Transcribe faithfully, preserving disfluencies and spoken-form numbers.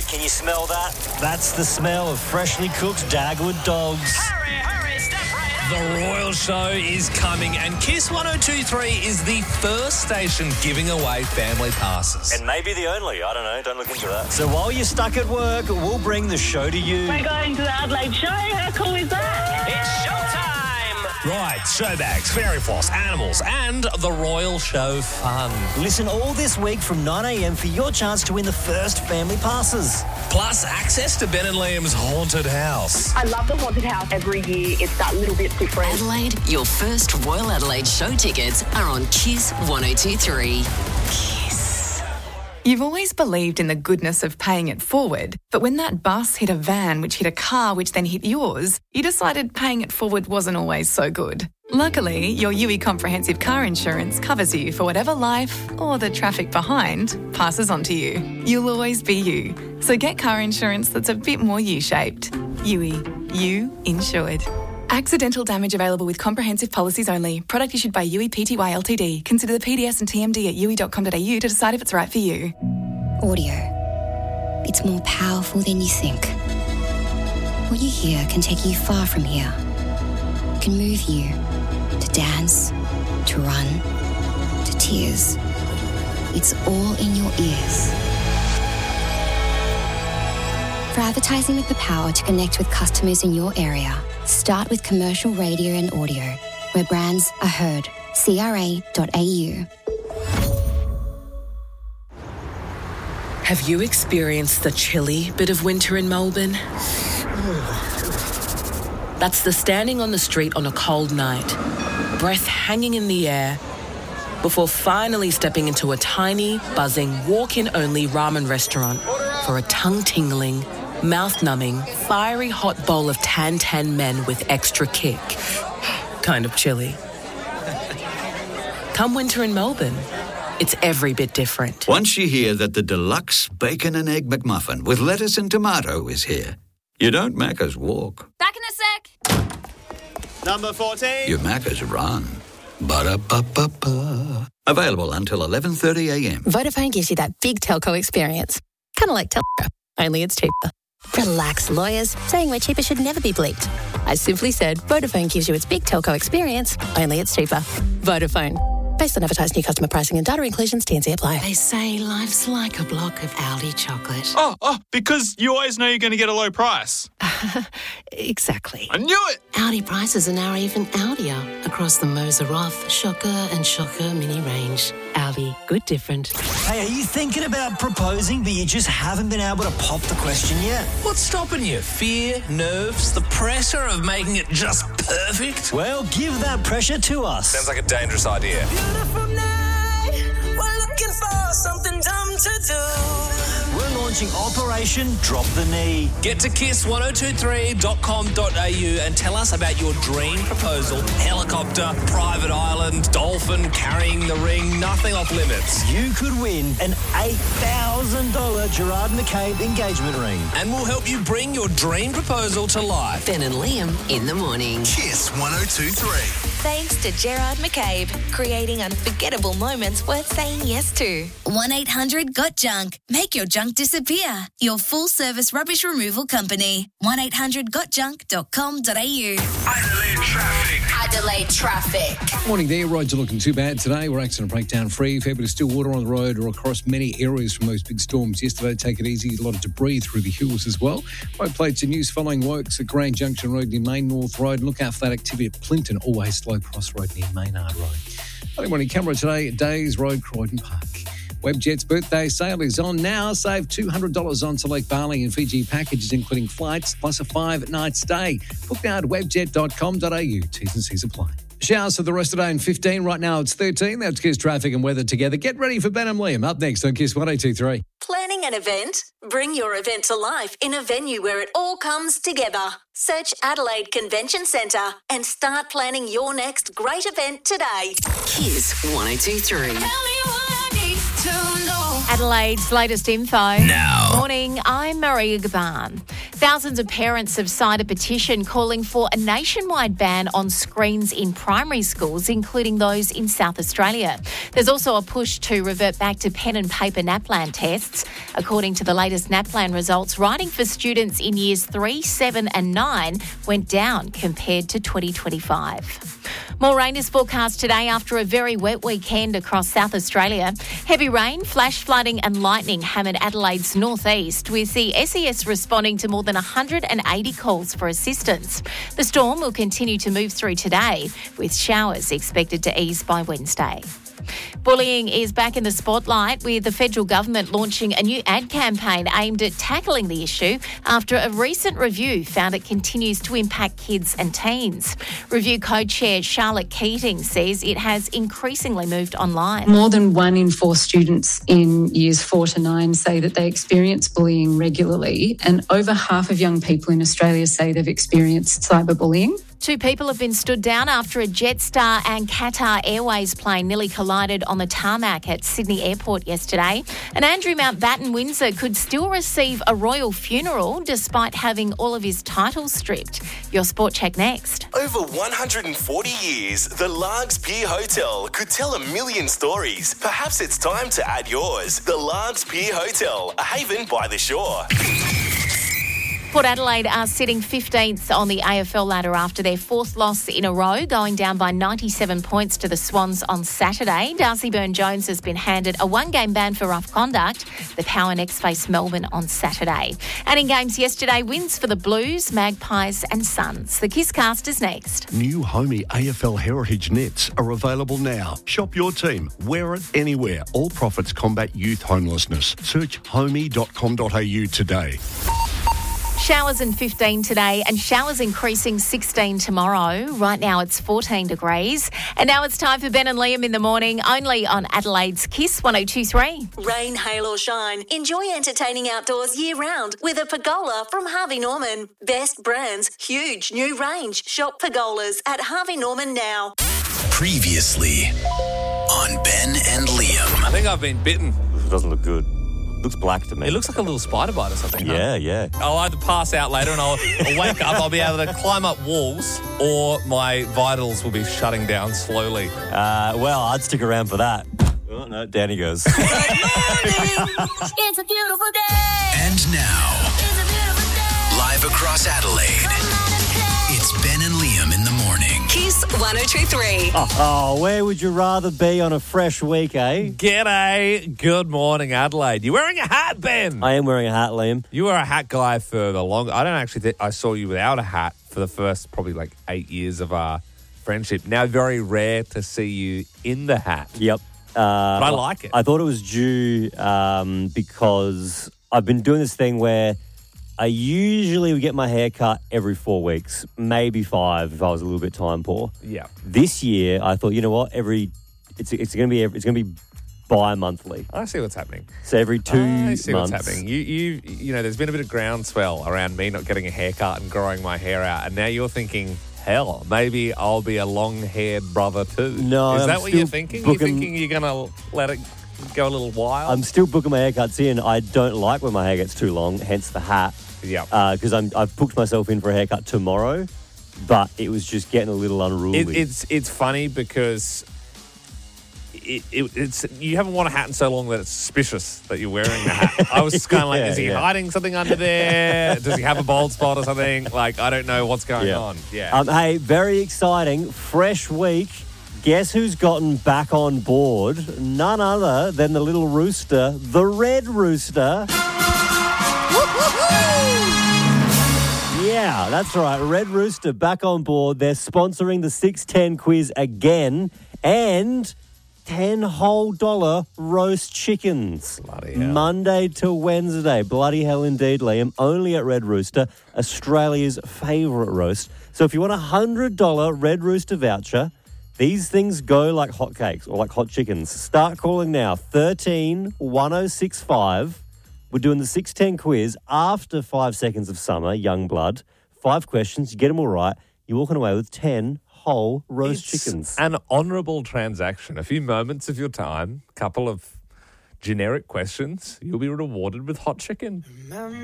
can you smell that? That's the smell of freshly cooked Dagwood dogs. Hurry, hurry, step right up. The Royal Show is coming, and Kiss one oh two point three is the first station giving away family passes. And maybe the only. I don't know. Don't look into that. So while you're stuck at work, we'll bring the show to you. We're going to the Adelaide Show. How cool is that? It's showtime. Right, show bags, fairy floss, animals, and the Royal Show fun. Listen all this week from nine a.m. for your chance to win the first family passes. Plus, access to Ben and Liam's haunted house. I love the haunted house. Every year it's that little bit different. Adelaide, your first Royal Adelaide show tickets are on Kiss one oh two point three. Kiss. You've always believed in the goodness of paying it forward, but when that bus hit a van which hit a car which then hit yours, you decided paying it forward wasn't always so good. Luckily, your U I Comprehensive Car Insurance covers you for whatever life, or the traffic behind, passes on to you. You'll always be you. So get car insurance that's a bit more U-shaped. U I. You insured. Accidental damage available with comprehensive policies only. Product issued by U I Pty Ltd. Consider the P D S and T M D at u i dot com dot a u to decide if it's right for you. Audio. It's more powerful than you think. What you hear can take you far from here. Can move you to dance, to run, to tears. It's all in your ears. For advertising with the power to connect with customers in your area, start with commercial radio and audio, where brands are heard. C R A dot A U. Have you experienced the chilly bit of winter in Melbourne? That's the standing on the street on a cold night, breath hanging in the air, before finally stepping into a tiny, buzzing, walk-in-only ramen restaurant for a tongue-tingling, mouth-numbing, fiery hot bowl of tan-tan men with extra kick. Kind of chilly. Come winter in Melbourne, it's every bit different. Once you hear that the deluxe bacon and egg McMuffin with lettuce and tomato is here, you don't Macca's walk. Back in a sec. Number fourteen. You Macca's run. Ba-da-ba-ba-ba. Available until eleven thirty a.m. Vodafone gives you that big telco experience. Kind of like Telstra, only it's cheaper. Relax, lawyers. Saying we're cheaper should never be bleeped. I simply said Vodafone gives you its big telco experience, only it's cheaper. Vodafone. Based on advertised new customer pricing and data inclusions, T N C apply. They say life's like a block of Aldi chocolate. Oh, oh, because you always know you're going to get a low price. Exactly. I knew it! Aldi prices are now even Aldier across the Moser Roth, Shocker and Shocker mini range. Aldi, good different. Hey, are you thinking about proposing but you just haven't been able to pop the question yet? What's stopping you? Fear, nerves, the pressure of making it just perfect? Well, give that pressure to us. Sounds like a dangerous idea. Beautiful night. We're looking for something dumb to do. We're launching Operation Drop the Knee. Get to kiss one oh two three dot com dot a u and tell us about your dream proposal. Helicopter, private island, dolphin, carrying the ring, nothing off limits. You could win an eight thousand dollars Gerard McCabe engagement ring. And we'll help you bring your dream proposal to life. Ben and Liam in the morning. Kiss one oh two point three. Thanks to Gerard McCabe, creating unforgettable moments worth saying yes to. one eight hundred got junk. Make your junk disappear. Your full-service rubbish removal company. one eight hundred got junk dot com dot a u. Adelaide traffic. Adelaide traffic. Morning there. Roads are looking too bad today. We're accident breakdown free. Fair bit of still water on the road or across many areas from those big storms yesterday. Take it easy. A lot of debris through the hills as well. Road plates and news following works at Grand Junction Road near Main North Road. Look out for that activity at Plinton. Always slow cross road near Maynard Road. Early morning camera today at Days Road, Croydon Park. Webjet's birthday sale is on now. Save two hundred dollars on select Bali and Fiji packages, including flights plus a five-night stay. Book now at webjet dot com dot a u. T's and C's apply. Showers for the rest of the day in fifteen. Right now it's thirteen. That's Kiss traffic and weather together. Get ready for Ben and Liam. Up next on Kiss one oh two point three. Planning an event? Bring your event to life in a venue where it all comes together. Search Adelaide Convention Centre and start planning your next great event today. Kiss one oh two point three. Tell me what I need to know. Adelaide's latest info. Now. Morning, I'm Maria Gaban. Thousands of parents have signed a petition calling for a nationwide ban on screens in primary schools, including those in South Australia. There's also a push to revert back to pen and paper NAPLAN tests. According to the latest NAPLAN results, writing for students in years three, seven and nine went down compared to twenty twenty-five. More rain is forecast today after a very wet weekend across South Australia. Heavy rain, flash flooding and lightning hammered Adelaide's northeast, with the S E S responding to more than one hundred eighty calls for assistance. The storm will continue to move through today, with showers expected to ease by Wednesday. Bullying is back in the spotlight, with the federal government launching a new ad campaign aimed at tackling the issue after a recent review found it continues to impact kids and teens. Review co-chair Charlotte Keating says it has increasingly moved online. More than one in four students in years four to nine say that they experience bullying regularly, and over half of young people in Australia say they've experienced cyberbullying. Two people have been stood down after a Jetstar and Qatar Airways plane nearly collided on the tarmac at Sydney Airport yesterday. And Andrew Mountbatten Windsor could still receive a royal funeral despite having all of his titles stripped. Your Sport Check next. Over one hundred forty years, the Largs Pier Hotel could tell a million stories. Perhaps it's time to add yours. The Largs Pier Hotel, a haven by the shore. Port Adelaide are sitting fifteenth on the A F L ladder after their fourth loss in a row, going down by ninety-seven points to the Swans on Saturday. Darcy Byrne-Jones has been handed a one-game ban for rough conduct. The Power next face Melbourne on Saturday. And in games yesterday, wins for the Blues, Magpies and Suns. The Kisscast is next. New Homey A F L Heritage Nets are available now. Shop your team. Wear it anywhere. All profits combat youth homelessness. Search homey dot com dot a u today. Showers and fifteen today and showers increasing sixteen tomorrow. Right now it's fourteen degrees. And now it's time for Ben and Liam in the morning, only on Adelaide's Kiss one oh two three. Rain, hail or shine, enjoy entertaining outdoors year-round with a pergola from Harvey Norman. Best brands, huge new range. Shop pergolas at Harvey Norman now. Previously on Ben and Liam. I think I've been bitten. It doesn't look good. Looks black to me. It looks like a little spider bite or something. Yeah, huh? yeah. I'll either pass out later and I'll, I'll wake up, I'll be able to climb up walls, or my vitals will be shutting down slowly. Uh, well, I'd stick around for that. Oh, no, down he goes. It's a beautiful day. And now, It's a beautiful day. live across Adelaide, it's Ben and Liam in the morning. Kiss one oh two three. Oh, oh, where would you rather be on a fresh week, eh? G'day. Good morning, Adelaide. You're wearing a hat, Ben. I am wearing a hat, Liam. You were a hat guy for the long... I don't actually think I saw you without a hat for the first probably like eight years of our friendship. Now, very rare to see you in the hat. Yep. Uh, but I like it. I thought it was due um, because I've been doing this thing where I usually would get my hair cut every four weeks, maybe five if I was a little bit time poor. Yeah. This year, I thought, you know what? Every it's it's going to be it's going to be bi-monthly. I see what's happening. So every two I see months. what's happening. You you you know, there's been a bit of groundswell around me not getting a haircut and growing my hair out, and now you're thinking, hell, maybe I'll be a long-haired brother too. No, is I'm that what still you're thinking? booking- You're thinking you're gonna let it go a little wild? I'm still booking my haircuts in. I don't like when my hair gets too long, hence the hat. Yeah. Because I'm I've booked myself in for a haircut tomorrow, but it was just getting a little unruly. It, it's it's funny because it, it, it's you haven't worn a hat in so long that it's suspicious that you're wearing the hat. I was just kind of like, Yeah, is he yeah. hiding something under there? Does he have a bald spot or something? Like, I don't know what's going Yeah. on. Yeah. Um, hey, very exciting, fresh week. Guess who's gotten back on board? None other than the little rooster, the red rooster. Yeah, that's right. Red Rooster back on board. They're sponsoring the six ten quiz again and ten whole dollar roast chickens. Bloody hell. Monday to Wednesday. Bloody hell indeed, Liam. Only at Red Rooster, Australia's favourite roast. So if you want a one hundred dollars Red Rooster voucher, these things go like hotcakes or like hot chickens. Start calling now. thirteen one oh six five. We're doing the six ten quiz after five seconds of summer, young blood. Five questions, you get them all right. You're walking away with ten whole roast It's chickens. an honourable transaction. A few moments of your time, couple of generic questions, you'll be rewarded with hot chicken.